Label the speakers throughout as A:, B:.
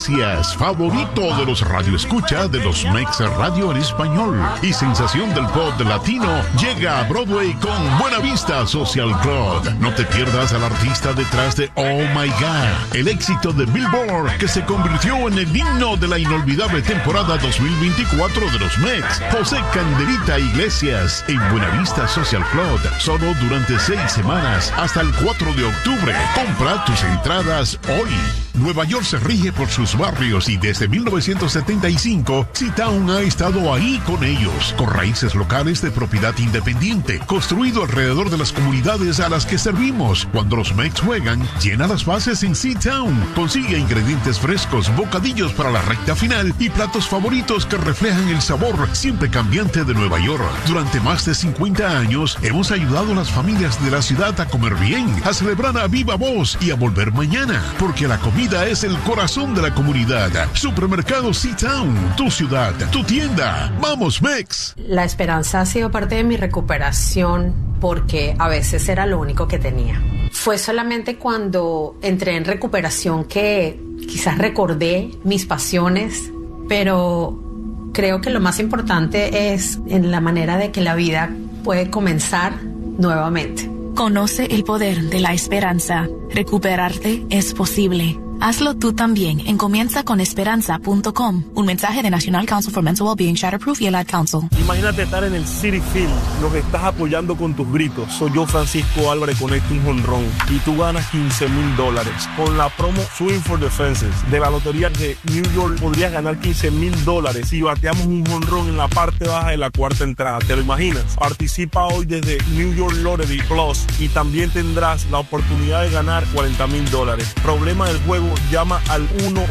A: Favorito de los radioescucha de los Mex Radio en español y sensación del pop latino, llega a Broadway con Buena Vista Social Club. No te pierdas al artista detrás de Oh My God, el éxito de Billboard que se convirtió en el himno de la inolvidable temporada 2024 de los Mex. José Candelita Iglesias en Buena Vista Social Club, solo durante 6 semanas hasta el 4 de octubre. Compra tus entradas hoy. Nueva York se rige por sus barrios y desde 1975 C-Town ha estado ahí con ellos, con raíces locales de propiedad independiente, construido alrededor de las comunidades a las que servimos. Cuando los Mex juegan, llena las bases en C-Town. Consigue ingredientes frescos, bocadillos para la recta final y platos favoritos que reflejan el sabor siempre cambiante de Nueva York. Durante más de 50 años hemos ayudado a las familias de la ciudad a comer bien, a celebrar a viva voz y a volver mañana, porque la comida es el corazón de la comunidad. Supermercado C-Town, tu ciudad, tu tienda. ¡Vamos, Mex!
B: La esperanza ha sido parte de mi recuperación porque a veces era lo único que tenía. Fue solamente cuando entré en recuperación que quizás recordé mis pasiones, pero creo que lo más importante es en la manera de que la vida puede comenzar nuevamente.
C: Conoce el poder de la esperanza. Recuperarte es posible. Hazlo tú también en comienzaconesperanza.com. Un mensaje de National Council for Mental Wellbeing, Shatterproof y el Ad Council.
D: Imagínate estar en el Citi Field, los estás apoyando con tus gritos. Soy yo, Francisco Álvarez, conecto un jonrón y tú ganas $15,000. Con la promo Swing for the Fences de la Lotería de New York podrías ganar $15,000 si bateamos un jonrón en la parte baja de la cuarta entrada. ¿Te lo imaginas? Participa hoy desde New York Lottery Plus y también tendrás la oportunidad de ganar $40,000. Problema del juego, llama al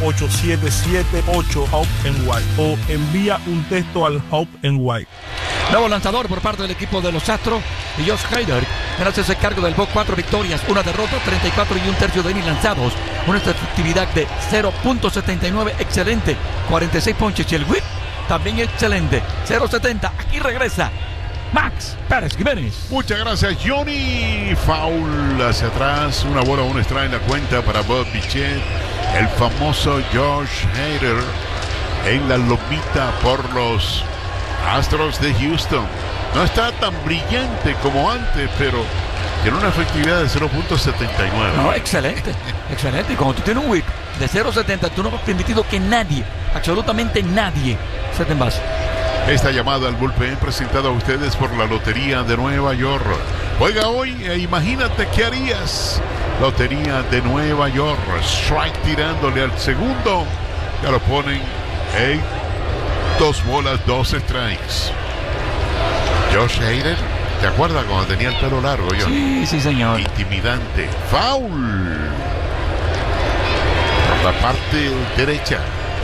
D: 1-877-8-HOPE-NY o envía un texto al HOPE-NY.
E: Nuevo lanzador por parte del equipo de los Astros y Josh Hader. Él hace cargo del box, 4 victorias, 1 derrota, 34 1/3 de innings lanzados. Una efectividad de 0.79, excelente. 46 ponches y el whip también excelente. 0.70, aquí regresa Max Pérez Jiménez.
A: Muchas gracias, Johnny. Foul hacia atrás, una bola, un strike en la cuenta para Bob Bichette. El famoso Josh Hader en la lomita por los Astros de Houston. No está tan brillante como antes, pero tiene una efectividad de 0.79.
E: No, excelente, excelente. Y cuando tú tienes un whip de 0.70, tú no has permitido que nadie, absolutamente nadie, se te envase.
A: Esta llamada al bullpen presentada a ustedes por la Lotería de Nueva York. Juega hoy e imagínate qué harías. Lotería de Nueva York. Strike tirándole al segundo. Ya lo ponen en 2 bolas, 2 strikes. Josh Hader, ¿te acuerdas cuando tenía el pelo largo?
E: Sí, sí, señor.
A: Intimidante. Foul. Por la parte derecha.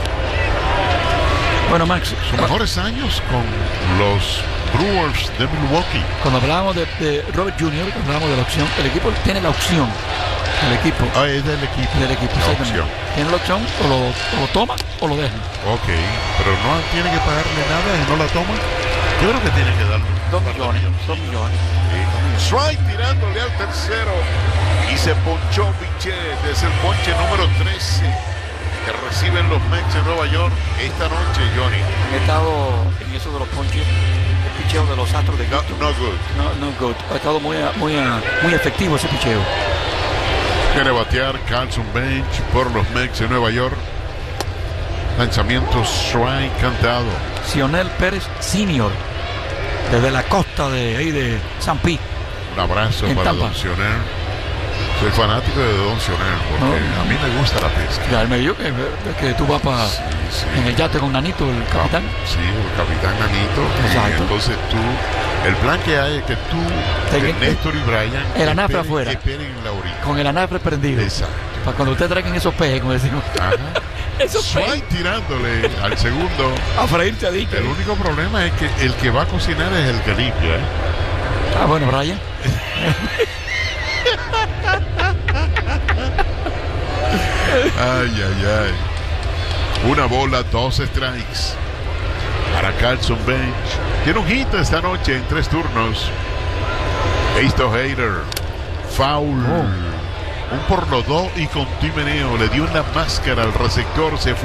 E: Bueno, Max,
A: sus mejores años con los Brewers de Milwaukee.
E: Cuando hablábamos de Robert Jr., cuando hablábamos de la opción, el equipo tiene la opción. El equipo.
A: Ah, es del equipo.
E: Del equipo,
A: la opción.
E: Tiene la opción, o lo toma o lo deja.
A: Ok, pero no tiene que pagarle nada y no la toma. Yo creo que tiene que darle
E: 2 millones. 2 millones.
A: Sí. Strike tirándole al tercero y se ponchó Bichette. Es el ponche número 13 que reciben los Mets de Nueva York esta noche, Johnny.
E: He estado en eso de los ponches, el picheo de los Astros de Houston.
A: No good.
E: No good. Ha estado muy efectivo ese picheo.
A: Quiere batear Carlson Bench por los Mets de Nueva York. Lanzamiento strike cantado.
E: Cionel Pérez Sr. desde la costa de San Pi.
A: Un abrazo para
E: Tampa.
A: Don Cionel. Soy fanático de Don Cionel porque a mí me gusta la pesca.
E: Ya él me dijo que tú vas para en el yate con Nanito, el capitán.
A: Sí, el capitán Nanito.
E: Exacto.
A: Y entonces tú, el plan que hay es que tú, Néstor y Brian,
E: el anafre afuera,
A: esperen en la orilla.
E: Con el anafre prendido.
A: Exacto.
E: Para cuando ustedes traigan esos pejes, como decimos.
A: Ajá.
E: Esos
A: pejes. Tirándole al segundo.
E: A freírte a dicho.
A: El único problema es que el que va a cocinar es el que limpia, ¿eh?
E: Ah, bueno, Brian.
A: Ay. Una bola, 2 strikes para Carlson Bench. Tiene un hit esta noche en 3 turnos. Esto Hader. Foul. un por los dos y con tu meneo le dio una máscara al receptor, se fue